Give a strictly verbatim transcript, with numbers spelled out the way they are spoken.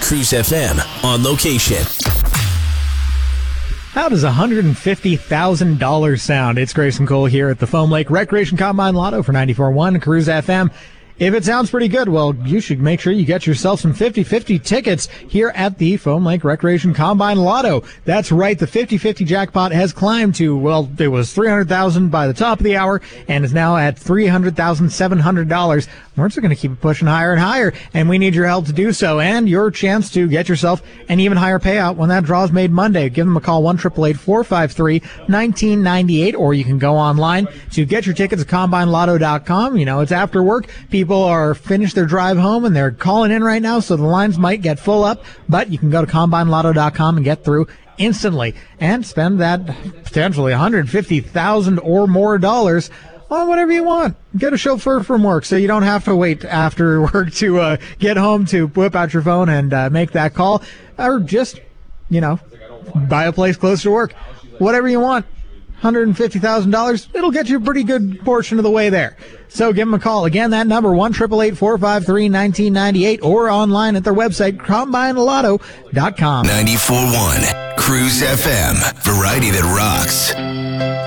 Cruise F M on location. How does one hundred fifty thousand dollars sound? It's Grayson Cole here at the Foam Lake Recreation Combine Lotto for ninety-four point one Cruise F M. If it sounds pretty good, well, you should make sure you get yourself some fifty fifty tickets here at the Foam Lake Recreation Combine Lotto. That's right, the fifty fifty jackpot has climbed to, well, it was three hundred thousand dollars by the top of the hour and is now at three hundred thousand seven hundred dollars. We're just going to keep it pushing higher and higher, and we need your help to do so, and your chance to get yourself an even higher payout when that draw is made Monday. Give them a call, one eight eight eight, four five three, one nine nine eight, or you can go online to get your tickets at combine lotto dot com. You know, it's after work. People are finished their drive home, and they're calling in right now, so the lines might get full up, but you can go to combine lotto dot com and get through instantly and spend that potentially one hundred fifty thousand dollars or more dollars on whatever you want. Get a chauffeur from work so you don't have to wait after work to uh, get home to whip out your phone and uh, make that call, or just, you know, buy a place close to work. Whatever you want. one hundred fifty thousand dollars, it'll get you a pretty good portion of the way there. So give them a call. Again, that number, one eight eight eight, four five three, one nine nine eight, or online at their website, combine lotto dot com. ninety-four point one Cruise F M. Variety that rocks.